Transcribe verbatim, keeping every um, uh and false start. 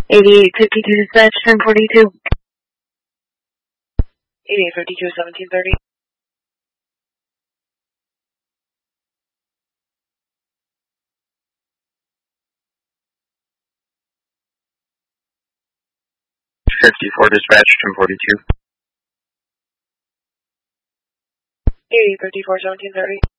eighty-eight fifty-two dispatch, ten forty-two. eighty-eight fifty-two, seventeen thirty. fifty-four dispatch, ten forty-two. eighty-eight fifty-four, seventeen thirty.